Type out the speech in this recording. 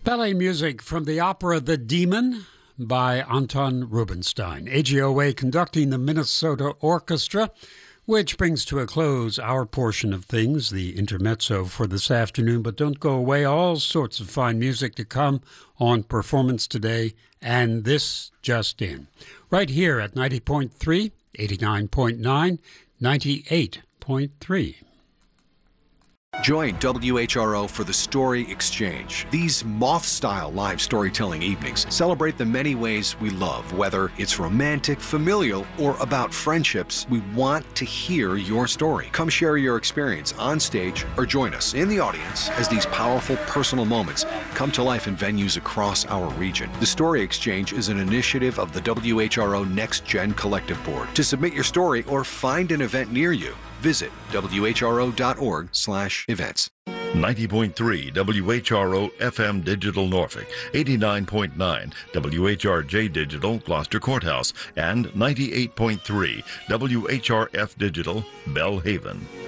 Ballet music from the opera The Demon by Anton Rubinstein. AGOA conducting the Minnesota Orchestra, which brings to a close our portion of things, the intermezzo for this afternoon. But don't go away. All sorts of fine music to come on Performance Today and this just in. Right here at 90.3, 89.9, 98.3. Join WHRO for the Story Exchange. These moth-style live storytelling evenings celebrate the many ways we love. Whether it's romantic, familial, or about friendships, we want to hear your story. Come share your experience on stage or join us in the audience as these powerful personal moments come to life in venues across our region. The Story Exchange is an initiative of the WHRO Next Gen Collective Board. To submit your story or find an event near you, visit whro.org/events. 90.3 WHRO FM Digital Norfolk, 89.9 WHRJ Digital Gloucester Courthouse, and 98.3 WHRF Digital Bellhaven.